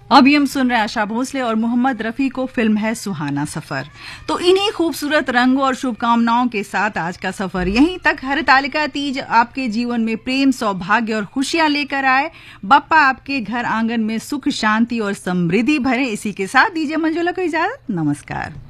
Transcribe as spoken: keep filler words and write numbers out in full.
अभी हम सुन रहे हैं आशा भोसले और मोहम्मद रफी को, फिल्म है सुहाना सफर। तो इन्हीं खूबसूरत रंगों और शुभकामनाओं के साथ आज का सफर यहीं तक। हरतालिका तीज आपके जीवन में प्रेम, सौभाग्य और खुशियां लेकर आए। बप्पा आपके घर आंगन में सुख, शांति और समृद्धि भरे। इसी के साथ दीजिए मंजुला को इजाजत। नमस्कार।